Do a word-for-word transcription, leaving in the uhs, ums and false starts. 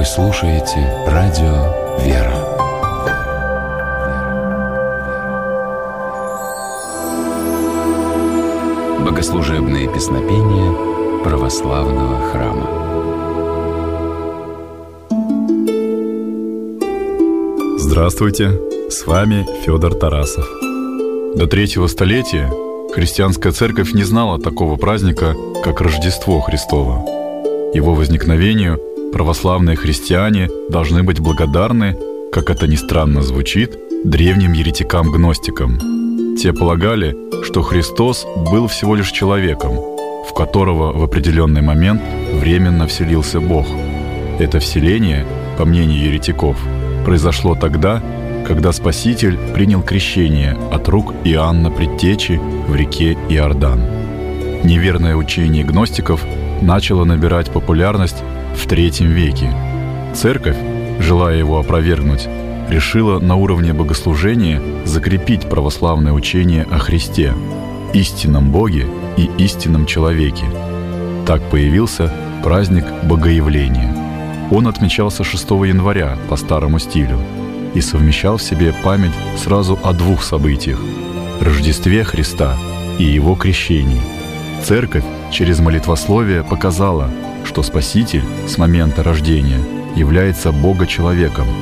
слушаете радио «Вера». Богослужебные песнопения православного храма. Здравствуйте, с вами Федор Тарасов. До третьего столетия христианская церковь не знала такого праздника, как Рождество Христово. Его возникновению православные христиане должны быть благодарны, как это ни странно звучит, древним еретикам-гностикам. Те полагали, что Христос был всего лишь человеком, в которого в определенный момент временно вселился Бог. Это вселение, по мнению еретиков, произошло тогда, когда Спаситель принял крещение от рук Иоанна Предтечи в реке Иордан. Неверное учение гностиков начало набирать популярность в третьем веке. Церковь, желая его опровергнуть, решила на уровне богослужения закрепить православное учение о Христе, истинном Боге и истинном человеке. Так появился праздник Богоявления. Он отмечался шестого января по старому стилю и совмещал в себе память сразу о двух событиях – Рождестве Христа и Его крещении. Церковь через молитвословие показала, что Спаситель с момента рождения является Бога-человеком,